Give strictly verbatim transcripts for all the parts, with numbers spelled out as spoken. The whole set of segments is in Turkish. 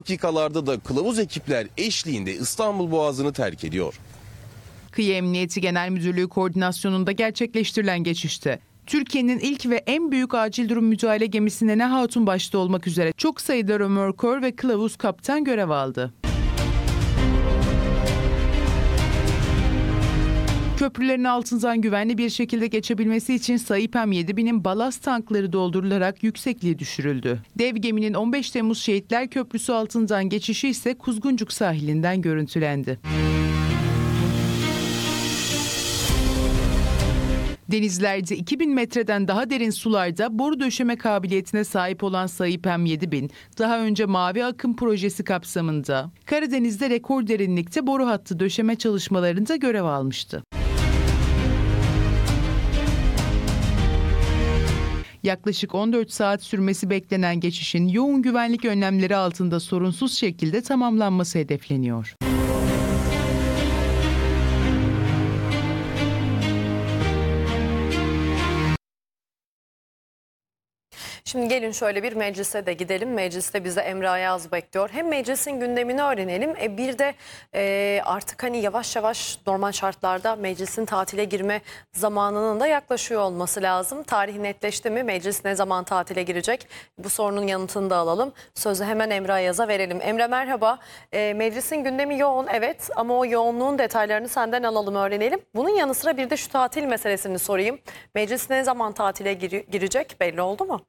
Dakikalarda da kılavuz ekipler eşliğinde İstanbul Boğazı'nı terk ediyor. Kıyı Emniyeti Genel Müdürlüğü koordinasyonunda gerçekleştirilen geçişte Türkiye'nin ilk ve en büyük acil durum müdahale gemisi Nene Hatun başta olmak üzere çok sayıda römorkör ve kılavuz kaptan görev aldı. Köprülerin altından güvenli bir şekilde geçebilmesi için Saipem yedi binin balast tankları doldurularak yüksekliği düşürüldü. Dev geminin on beş Temmuz Şehitler Köprüsü altından geçişi ise Kuzguncuk sahilinden görüntülendi. Denizlerde iki bin metreden daha derin sularda boru döşeme kabiliyetine sahip olan Saipem yedi bin, daha önce Mavi Akım projesi kapsamında Karadeniz'de rekor derinlikte boru hattı döşeme çalışmalarında görev almıştı. Yaklaşık on dört saat sürmesi beklenen geçişin yoğun güvenlik önlemleri altında sorunsuz şekilde tamamlanması hedefleniyor. Şimdi gelin şöyle bir meclise de gidelim. Mecliste bize Emre Ayaz bekliyor. Hem meclisin gündemini öğrenelim. E bir de e, artık hani yavaş yavaş normal şartlarda meclisin tatile girme zamanının da yaklaşıyor olması lazım. Tarih netleşti mi? Meclis ne zaman tatile girecek? Bu sorunun yanıtını da alalım. Sözü hemen Emre Ayaz'a verelim. Emre merhaba. E, meclisin gündemi yoğun evet ama o yoğunluğun detaylarını senden alalım, öğrenelim. Bunun yanı sıra bir de şu tatil meselesini sorayım. Meclis ne zaman tatile gir girecek? Belli oldu mu?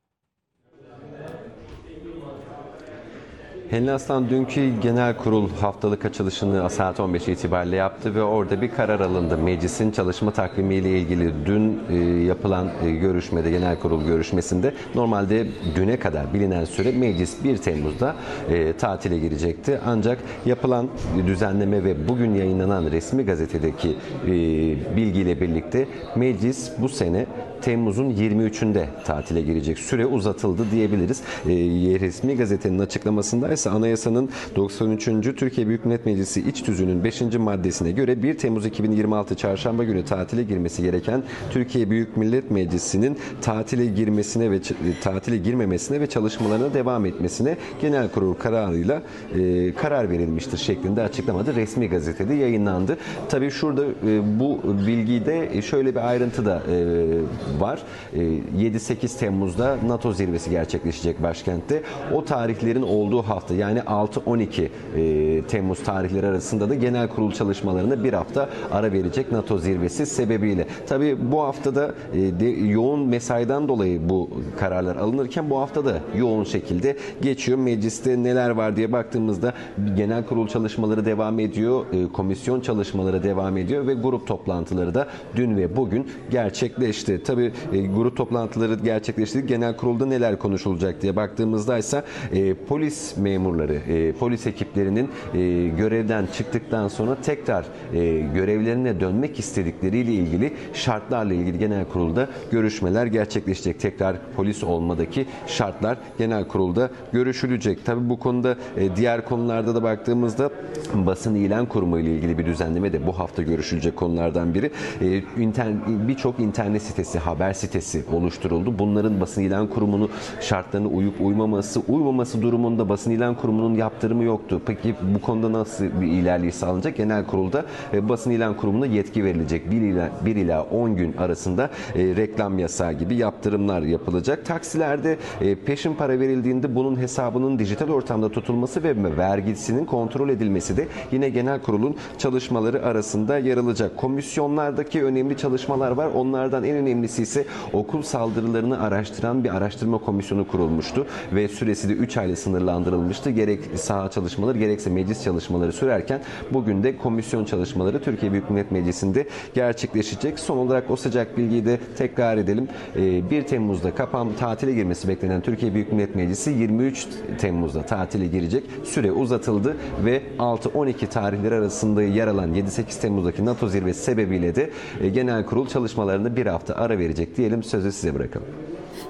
Helin Aslan dünkü genel kurul haftalık açılışını saat on beş itibariyle yaptı ve orada bir karar alındı. Meclisin çalışma takvimiyle ilgili dün e, yapılan e, görüşmede, genel kurul görüşmesinde normalde düne kadar bilinen süre meclis bir Temmuz'da e, tatile girecekti. Ancak yapılan düzenleme ve bugün yayınlanan resmi gazetedeki e, bilgiyle birlikte meclis bu sene Temmuz'un yirmi üçünde tatile girecek. Süre uzatıldı diyebiliriz. E, resmi gazetenin açıklamasında ise anayasanın doksan üçüncü Türkiye Büyük Millet Meclisi İç Tüzüğü'nün beşinci maddesine göre bir Temmuz iki bin yirmi altı Çarşamba günü tatile girmesi gereken Türkiye Büyük Millet Meclisi'nin tatile girmesine ve tatile girmemesine ve çalışmalarına devam etmesine genel kurul kararıyla e, karar verilmiştir şeklinde açıklamada resmi gazetede yayınlandı. Tabii şurada e, bu bilgide şöyle bir ayrıntı da e, var. yedi sekiz Temmuz'da NATO zirvesi gerçekleşecek başkentte. O tarihlerin olduğu hafta yani altı on iki Temmuz tarihleri arasında da genel kurul çalışmalarına bir hafta ara verecek NATO zirvesi sebebiyle. Tabii bu haftada de, yoğun mesaiden dolayı bu kararlar alınırken bu hafta da yoğun şekilde geçiyor. Mecliste neler var diye baktığımızda genel kurul çalışmaları devam ediyor. Komisyon çalışmaları devam ediyor ve grup toplantıları da dün ve bugün gerçekleşti. Tabii E, grup toplantıları gerçekleştirdik. Genel kurulda neler konuşulacak diye baktığımızda ise e, polis memurları, e, polis ekiplerinin e, görevden çıktıktan sonra tekrar e, görevlerine dönmek istedikleriyle ilgili şartlarla ilgili genel kurulda görüşmeler gerçekleşecek. Tekrar polis olmadaki şartlar genel kurulda görüşülecek. Tabii bu konuda e, diğer konularda da baktığımızda basın ilan kurumu ile ilgili bir düzenleme de bu hafta görüşülecek konulardan biri. E, internet, birçok internet sitesi, haber sitesi oluşturuldu. Bunların basın ilan kurumunun şartlarına uyup uymaması, uymaması durumunda basın ilan kurumunun yaptırımı yoktu. Peki bu konuda nasıl bir ilerleyiş sağlanacak? Genel kurulda e, basın ilan kurumuna yetki verilecek. bir ila on gün arasında e, reklam yasağı gibi yaptırımlar yapılacak. Taksilerde e, peşin para verildiğinde bunun hesabının dijital ortamda tutulması ve vergisinin kontrol edilmesi de yine genel kurulun çalışmaları arasında yer alacak. Komisyonlardaki önemli çalışmalar var. Onlardan en önemlisi ise okul saldırılarını araştıran bir araştırma komisyonu kurulmuştu ve süresi de üç ayla sınırlandırılmıştı. Gerek saha çalışmaları gerekse meclis çalışmaları sürerken bugün de komisyon çalışmaları Türkiye Büyük Millet Meclisi'nde gerçekleşecek. Son olarak o sıcak bilgiyi de tekrar edelim. bir Temmuz'da kapan tatile girmesi beklenen Türkiye Büyük Millet Meclisi yirmi üç Temmuz'da tatile girecek. Süre uzatıldı ve altı on iki tarihleri arasında yer alan yedi sekiz Temmuz'daki NATO zirvesi sebebiyle de genel kurul çalışmalarında bir hafta ara verecek diyelim. Sözü size bırakalım.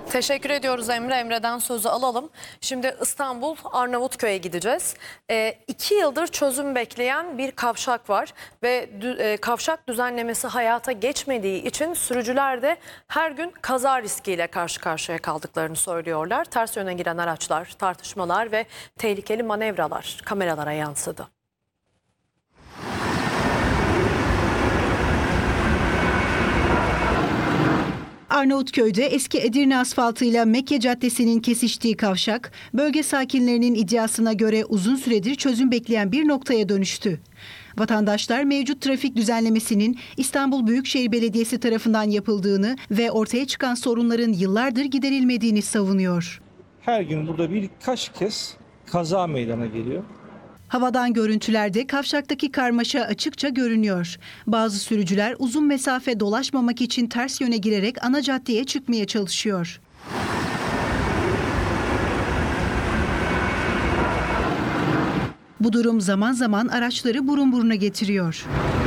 Teşekkür ediyoruz Emre. Emre'den sözü alalım. Şimdi İstanbul Arnavutköy'e gideceğiz. E, iki yıldır çözüm bekleyen bir kavşak var ve dü, e, kavşak düzenlemesi hayata geçmediği için sürücüler de her gün kaza riskiyle karşı karşıya kaldıklarını söylüyorlar. Ters yöne giren araçlar, tartışmalar ve tehlikeli manevralar kameralara yansıdı. Arnavutköy'de eski Edirne asfaltıyla Mekke Caddesi'nin kesiştiği kavşak, bölge sakinlerinin iddiasına göre uzun süredir çözüm bekleyen bir noktaya dönüştü. Vatandaşlar mevcut trafik düzenlemesinin İstanbul Büyükşehir Belediyesi tarafından yapıldığını ve ortaya çıkan sorunların yıllardır giderilmediğini savunuyor. Her gün burada birkaç kez kaza meydana geliyor. Havadan görüntülerde kavşaktaki karmaşa açıkça görünüyor. Bazı sürücüler uzun mesafe dolaşmamak için ters yöne girerek ana caddeye çıkmaya çalışıyor. Bu durum zaman zaman araçları burun buruna getiriyor.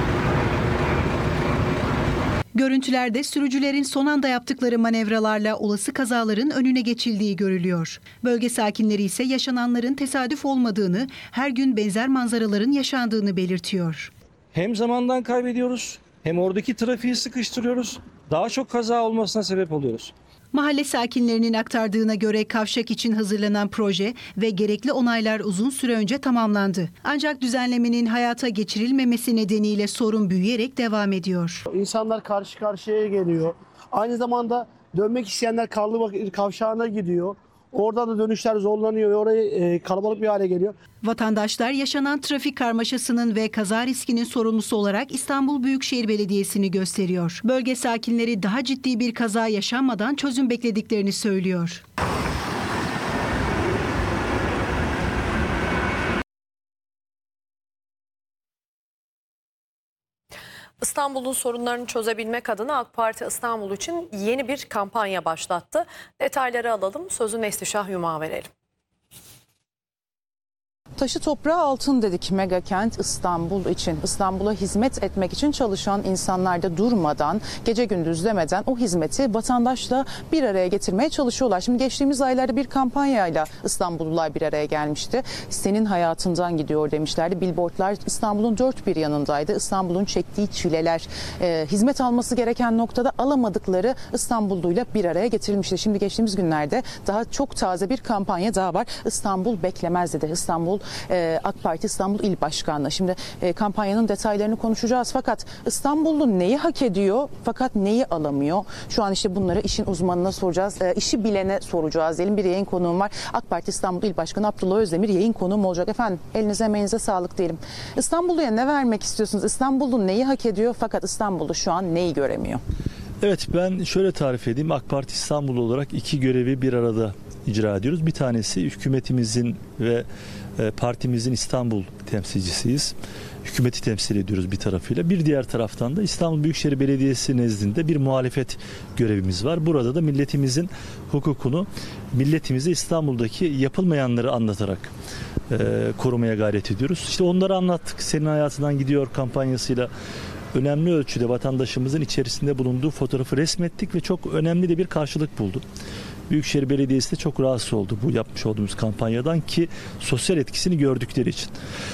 Görüntülerde sürücülerin son anda yaptıkları manevralarla olası kazaların önüne geçildiği görülüyor. Bölge sakinleri ise yaşananların tesadüf olmadığını, her gün benzer manzaraların yaşandığını belirtiyor. Hem zamandan kaybediyoruz, hem oradaki trafiği sıkıştırıyoruz. Daha çok kaza olmasına sebep oluyoruz. Mahalle sakinlerinin aktardığına göre kavşak için hazırlanan proje ve gerekli onaylar uzun süre önce tamamlandı. Ancak düzenlemenin hayata geçirilmemesi nedeniyle sorun büyüyerek devam ediyor. İnsanlar karşı karşıya geliyor. Aynı zamanda dönmek isteyenler Karlı Kavşağı'na gidiyor. Oradan da dönüşler zorlanıyor ve orayı e, kalabalık bir hale geliyor. Vatandaşlar yaşanan trafik karmaşasının ve kaza riskinin sorumlusu olarak İstanbul Büyükşehir Belediyesi'ni gösteriyor. Bölge sakinleri daha ciddi bir kaza yaşanmadan çözüm beklediklerini söylüyor. İstanbul'un sorunlarını çözebilmek adına AK Parti İstanbul için yeni bir kampanya başlattı. Detayları alalım. Sözü Neslişah Yuma'ya verelim. Taşı toprağı altın dedik mega kent İstanbul için. İstanbul'a hizmet etmek için çalışan insanlar da durmadan, gece gündüz demeden o hizmeti vatandaşla bir araya getirmeye çalışıyorlar. Şimdi geçtiğimiz aylarda bir kampanyayla İstanbullular bir araya gelmişti. Senin hayatından gidiyor demişlerdi. Billboardlar İstanbul'un dört bir yanındaydı. İstanbul'un çektiği çileler, e, hizmet alması gereken noktada alamadıkları İstanbulluyla bir araya getirilmişti. Şimdi geçtiğimiz günlerde daha çok taze bir kampanya daha var. İstanbul beklemez dedi. İstanbul AK Parti İstanbul İl Başkanlığı. Şimdi e, kampanyanın detaylarını konuşacağız. Fakat İstanbullu neyi hak ediyor fakat neyi alamıyor? Şu an işte bunları işin uzmanına soracağız. E, işi bilene soracağız diyelim. Bir yayın konuğum var. AK Parti İstanbul İl Başkanı Abdullah Özdemir yayın konuğum olacak. Efendim elinize emeğinize sağlık diyelim. İstanbulluya ne vermek istiyorsunuz? İstanbullu neyi hak ediyor fakat İstanbullu şu an neyi göremiyor? Evet, ben şöyle tarif edeyim. AK Parti İstanbul olarak iki görevi bir arada icra ediyoruz. Bir tanesi hükümetimizin ve partimizin İstanbul temsilcisiyiz. Hükümeti temsil ediyoruz bir tarafıyla. Bir diğer taraftan da İstanbul Büyükşehir Belediyesi nezdinde bir muhalefet görevimiz var. Burada da milletimizin hukukunu, milletimize İstanbul'daki yapılmayanları anlatarak e, korumaya gayret ediyoruz. İşte onları anlattık. Senin hayatından gidiyor kampanyasıyla önemli ölçüde vatandaşımızın içerisinde bulunduğu fotoğrafı resmettik ve çok önemli de bir karşılık buldu. Büyükşehir Belediyesi de çok rahatsız oldu bu yapmış olduğumuz kampanyadan ki sosyal etkisini gördükleri için.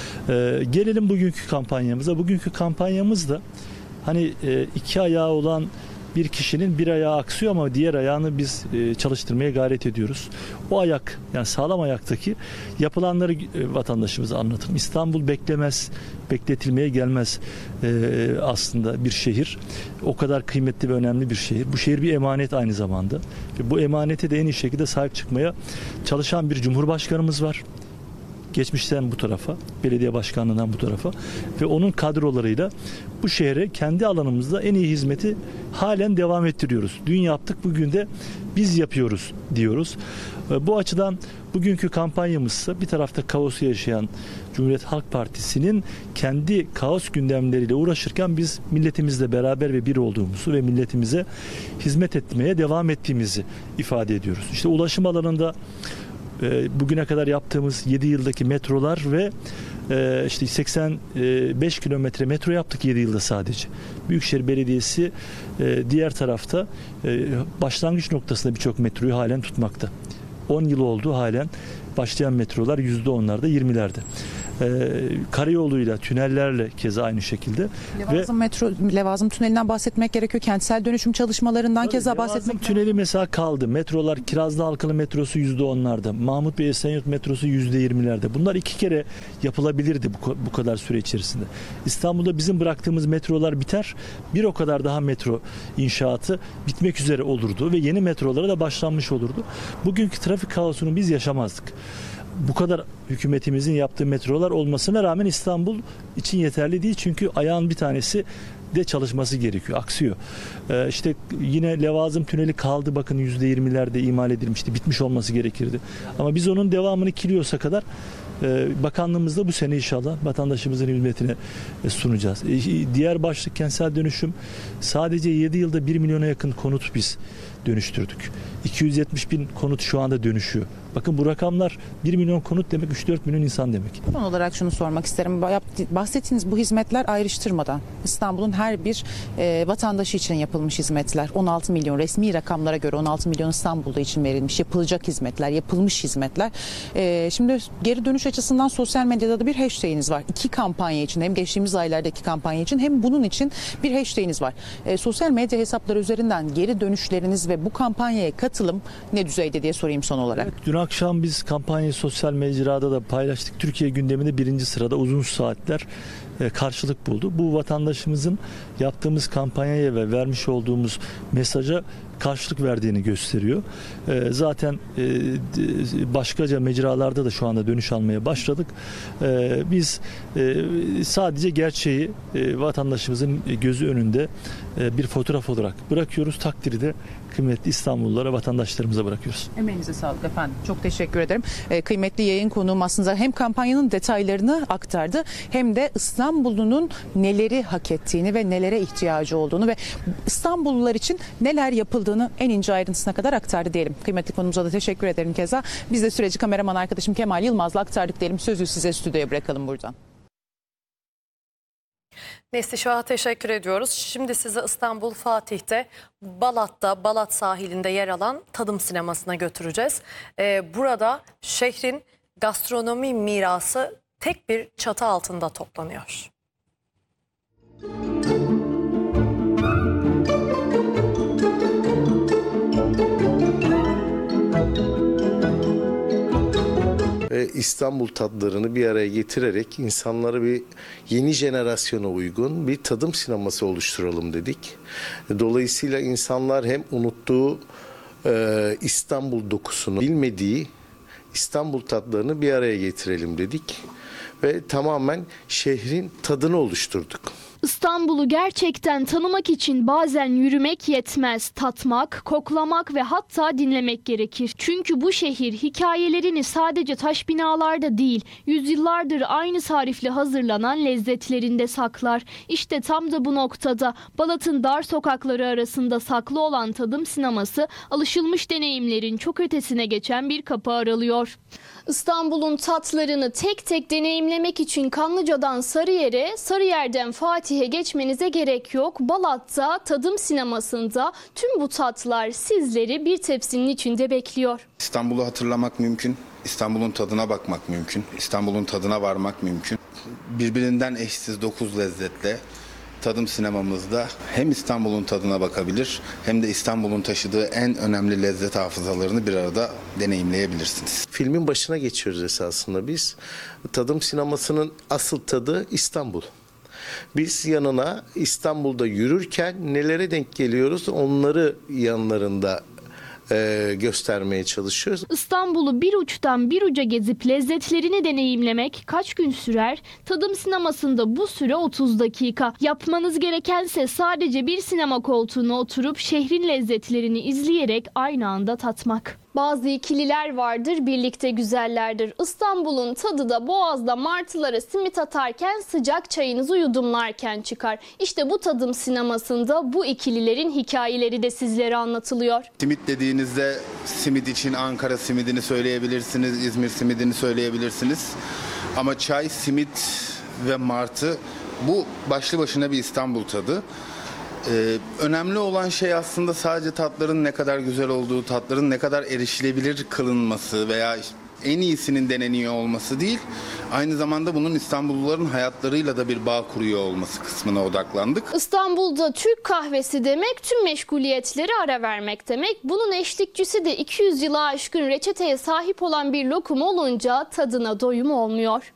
Ee, gelelim bugünkü kampanyamıza. Bugünkü kampanyamız da hani e, iki ayağı olan bir kişinin bir ayağı aksıyor ama diğer ayağını biz e, çalıştırmaya gayret ediyoruz. O ayak, yani sağlam ayaktaki yapılanları e, vatandaşımıza anlatalım. İstanbul beklemez, bekletilmeye gelmez e, aslında bir şehir. O kadar kıymetli ve önemli bir şehir. Bu şehir bir emanet aynı zamanda. Ve bu emanete de en iyi şekilde sahip çıkmaya çalışan bir Cumhurbaşkanımız var. Geçmişten bu tarafa, belediye başkanlığından bu tarafa ve onun kadrolarıyla bu şehre kendi alanımızda en iyi hizmeti halen devam ettiriyoruz. Dün yaptık, bugün de biz yapıyoruz diyoruz. Bu açıdan bugünkü kampanyamızsa bir tarafta kaosu yaşayan Cumhuriyet Halk Partisi'nin kendi kaos gündemleriyle uğraşırken biz milletimizle beraber ve bir olduğumuzu ve milletimize hizmet etmeye devam ettiğimizi ifade ediyoruz. İşte ulaşım alanında bugüne kadar yaptığımız yedi yıldaki metrolar ve e, işte seksen beş kilometre metro yaptık yedi yılda sadece. Büyükşehir Belediyesi e, diğer tarafta e, başlangıç noktasında birçok metroyu halen tutmakta. on yıl oldu, halen başlayan metrolar yüzde onlarda, yirmilerde. Ee, karayoluyla, tünellerle keza aynı şekilde. Levazım ve metro, Levazım tünelinden bahsetmek gerekiyor. Kentsel dönüşüm çalışmalarından Tabii, keza Levazım bahsetmek tüneli mesela kaldı. Metrolar, Kirazlı Halkalı metrosu yüzde onlarda. Mahmut Bey Esenyurt metrosu yüzde yirmilerde. Bunlar iki kere yapılabilirdi bu, bu kadar süre içerisinde. İstanbul'da bizim bıraktığımız metrolar biter. Bir o kadar daha metro inşaatı bitmek üzere olurdu ve yeni metrolara da başlanmış olurdu. Bugünkü trafik kaosunu biz yaşamazdık. Bu kadar hükümetimizin yaptığı metrolar olmasına rağmen İstanbul için yeterli değil. Çünkü ayağın bir tanesi de çalışması gerekiyor. Aksıyor. Ee, işte yine Levazım tüneli kaldı. Bakın yüzde yirmilerde imal edilmişti. Bitmiş olması gerekirdi. Ama biz onun devamını Kilyos'a kadar e, bakanlığımızda bu sene inşallah vatandaşımızın hizmetine e, sunacağız. E, diğer başlık kentsel dönüşüm. Sadece yedi yılda bir milyona yakın konut biz dönüştürdük. iki yüz yetmiş bin konut şu anda dönüşüyor. Bakın bu rakamlar bir milyon konut demek, üç dört milyon insan demek. Son olarak şunu sormak isterim. Bahsettiğiniz bu hizmetler ayrıştırmadan İstanbul'un her bir e, vatandaşı için yapılmış hizmetler. on altı milyon resmi rakamlara göre on altı milyon İstanbul'da için verilmiş yapılacak hizmetler, yapılmış hizmetler. E, şimdi geri dönüş açısından sosyal medyada da bir hashtag'iniz var. İki kampanya için, hem geçtiğimiz aylardaki kampanya için hem bunun için bir hashtag'iniz var. E, sosyal medya hesapları üzerinden geri dönüşleriniz ve bu kampanyaya katılım ne düzeyde diye sorayım son olarak. Evet, dün akşam biz kampanyayı sosyal mecrada da paylaştık. Türkiye gündeminde birinci sırada uzun saatler e, karşılık buldu. Bu vatandaşımızın yaptığımız kampanyaya ve vermiş olduğumuz mesaja karşılık verdiğini gösteriyor. E, zaten e, başkaca mecralarda da şu anda dönüş almaya başladık. E, biz e, sadece gerçeği e, vatandaşımızın gözü önünde e, bir fotoğraf olarak bırakıyoruz. Takdiri de kıymetli İstanbullulara, vatandaşlarımıza bırakıyoruz. Emeğinize sağlık efendim. Çok teşekkür ederim. E, kıymetli yayın konuğum aslında hem kampanyanın detaylarını aktardı hem de İstanbul'un neleri hak ettiğini ve nelere ihtiyacı olduğunu ve İstanbullular için neler yapıldığını en ince ayrıntısına kadar aktardı diyelim. Kıymetli konumuza da teşekkür ederim keza. Biz de süreci kameraman arkadaşım Kemal Yılmaz'la aktardık diyelim. Sözü size stüdyoya bırakalım buradan. Neslişah'a teşekkür ediyoruz. Şimdi size İstanbul Fatih'te Balat'ta, Balat sahilinde yer alan Tadım Sineması'na götüreceğiz. Ee, burada şehrin gastronomi mirası tek bir çatı altında toplanıyor. İstanbul tatlarını bir araya getirerek insanlara bir yeni jenerasyona uygun bir tadım sineması oluşturalım dedik. Dolayısıyla insanlar hem unuttuğu e, İstanbul dokusunu, bilmediği İstanbul tatlarını bir araya getirelim dedik ve tamamen şehrin tadını oluşturduk. İstanbul'u gerçekten tanımak için bazen yürümek yetmez, tatmak, koklamak ve hatta dinlemek gerekir. Çünkü bu şehir hikayelerini sadece taş binalarda değil, yüzyıllardır aynı tarifle hazırlanan lezzetlerinde saklar. İşte tam da bu noktada Balat'ın dar sokakları arasında saklı olan Tadım Sineması, alışılmış deneyimlerin çok ötesine geçen bir kapı aralıyor. İstanbul'un tatlarını tek tek deneyimlemek için Kanlıca'dan Sarıyer'e, Sarıyer'den Fatih'e geçmenize gerek yok. Balat'ta Tadım Sineması'nda tüm bu tatlar sizleri bir tepsinin içinde bekliyor. İstanbul'u hatırlamak mümkün, İstanbul'un tadına bakmak mümkün, İstanbul'un tadına varmak mümkün. Birbirinden eşsiz dokuz lezzetle Tadım Sinemamızda hem İstanbul'un tadına bakabilir hem de İstanbul'un taşıdığı en önemli lezzet hafızalarını bir arada deneyimleyebilirsiniz. Filmin başına geçiyoruz esasında biz. Tadım sinemasının asıl tadı İstanbul. Biz yanına İstanbul'da yürürken nelere denk geliyoruz onları yanlarında e, göstermeye çalışıyoruz. İstanbul'u bir uçtan bir uca gezip lezzetlerini deneyimlemek kaç gün sürer? Tadım Sineması'nda bu süre otuz dakika. Yapmanız gerekense sadece bir sinema koltuğuna oturup şehrin lezzetlerini izleyerek aynı anda tatmak. Bazı ikililer vardır, birlikte güzellerdir. İstanbul'un tadı da Boğaz'da martılara simit atarken, sıcak çayınızı yudumlarken çıkar. İşte bu Tadım Sineması'nda bu ikililerin hikayeleri de sizlere anlatılıyor. Simit dediğinizde simit için Ankara simidini söyleyebilirsiniz, İzmir simidini söyleyebilirsiniz. Ama çay, simit ve martı bu başlı başına bir İstanbul tadı. Ee, önemli olan şey aslında sadece tatların ne kadar güzel olduğu, tatların ne kadar erişilebilir kılınması veya en iyisinin deneniyor olması değil, aynı zamanda bunun İstanbulluların hayatlarıyla da bir bağ kuruyor olması kısmına odaklandık. İstanbul'da Türk kahvesi demek tüm meşguliyetleri ara vermek demek. Bunun eşlikçisi de iki yüz yılı aşkın reçeteye sahip olan bir lokum olunca tadına doyum olmuyor.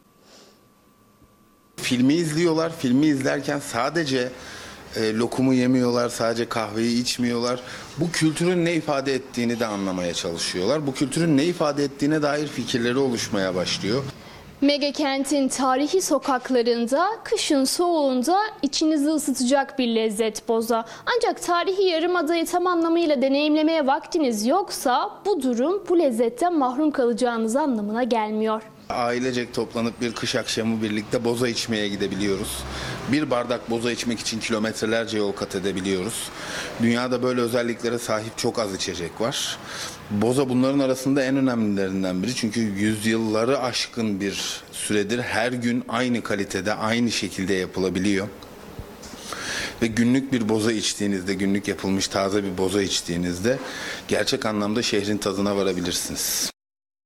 Filmi izliyorlar, filmi izlerken sadece e, lokumu yemiyorlar, sadece kahveyi içmiyorlar. Bu kültürün ne ifade ettiğini de anlamaya çalışıyorlar. Bu kültürün ne ifade ettiğine dair fikirleri oluşmaya başlıyor. Megakent'in tarihi sokaklarında, kışın soğuğunda içinizi ısıtacak bir lezzet boza. Ancak tarihi yarımadayı tam anlamıyla deneyimlemeye vaktiniz yoksa bu durum bu lezzetten mahrum kalacağınız anlamına gelmiyor. Ailecek toplanıp bir kış akşamı birlikte boza içmeye gidebiliyoruz. Bir bardak boza içmek için kilometrelerce yol kat edebiliyoruz. Dünyada böyle özelliklere sahip çok az içecek var. Boza bunların arasında en önemlilerinden biri. Çünkü yüzyılları aşkın bir süredir her gün aynı kalitede, aynı şekilde yapılabiliyor. Ve günlük bir boza içtiğinizde, günlük yapılmış taze bir boza içtiğinizde gerçek anlamda şehrin tadına varabilirsiniz.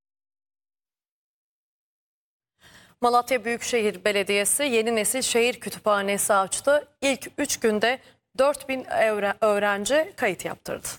Malatya Büyükşehir Belediyesi yeni nesil şehir kütüphanesi açtı. İlk üç günde dört bin öğrenci kayıt yaptırdı.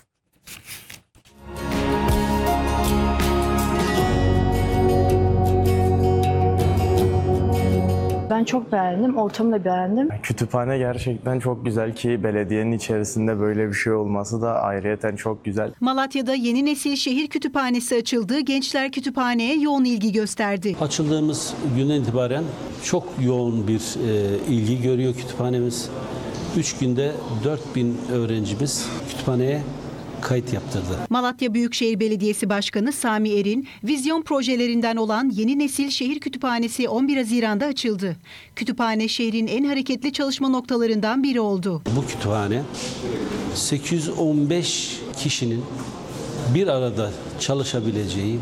Ben çok beğendim, ortamı da beğendim. Kütüphane gerçekten çok güzel ki belediyenin içerisinde böyle bir şey olması da ayrıyeten çok güzel. Malatya'da yeni nesil şehir kütüphanesi açıldı. Gençler kütüphaneye yoğun ilgi gösterdi. Açıldığımız günden itibaren çok yoğun bir e, ilgi görüyor kütüphanemiz. Üç günde dört bin öğrencimiz kütüphaneye kayıt yaptırdı. Malatya Büyükşehir Belediyesi Başkanı Sami Erin, vizyon projelerinden olan yeni nesil şehir kütüphanesi on bir Haziran'da açıldı. Kütüphane şehrin en hareketli çalışma noktalarından biri oldu. Bu kütüphane sekiz yüz on beş kişinin bir arada çalışabileceği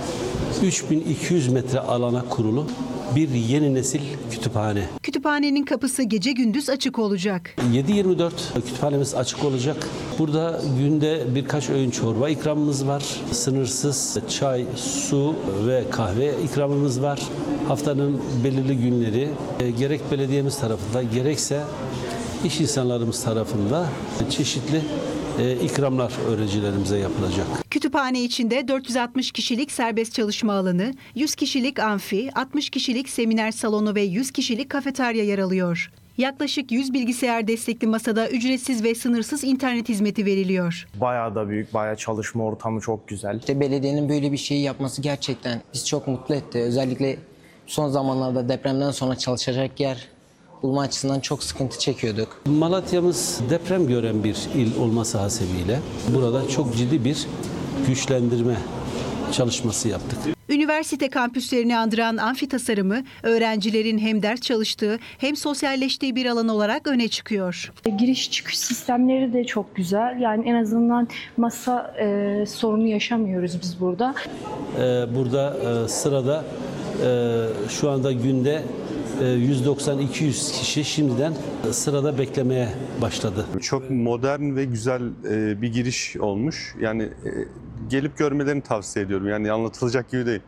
üç bin iki yüz metre alana kurulu bir yeni nesil kütüphane. Kütüphanenin kapısı gece gündüz açık olacak. yedi yirmi dört kütüphanemiz açık olacak. Burada günde birkaç öğün çorba ikramımız var. Sınırsız çay, su ve kahve ikramımız var. Haftanın belirli günleri e, gerek belediyemiz tarafından gerekse iş insanlarımız tarafından çeşitli e, ikramlar öğrencilerimize yapılacak. Kütüphane içinde dört yüz altmış kişilik serbest çalışma alanı, yüz kişilik amfi, altmış kişilik seminer salonu ve yüz kişilik kafeterya yer alıyor. Yaklaşık yüz bilgisayar destekli masada ücretsiz ve sınırsız internet hizmeti veriliyor. Bayağı da büyük, bayağı çalışma ortamı çok güzel. İşte belediyenin böyle bir şeyi yapması gerçekten bizi çok mutlu etti. Özellikle son zamanlarda depremden sonra çalışacak yer bulma açısından çok sıkıntı çekiyorduk. Malatya'mız deprem gören bir il olması hasebiyle burada çok ciddi bir güçlendirme çalışması yaptık. Üniversite kampüslerini andıran amfi tasarımı öğrencilerin hem ders çalıştığı hem sosyalleştiği bir alan olarak öne çıkıyor. Giriş çıkış sistemleri de çok güzel. Yani en azından masa e, sorunu yaşamıyoruz biz burada. Ee, burada e, sırada e, şu anda günde yüz doksan iki yüz kişi şimdiden sırada beklemeye başladı. Çok modern ve güzel bir giriş olmuş. Yani gelip görmelerini tavsiye ediyorum. Yani anlatılacak gibi değil.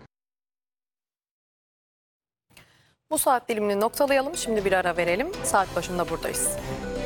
Bu saat dilimini noktalayalım. Şimdi bir ara verelim. Saat başında buradayız.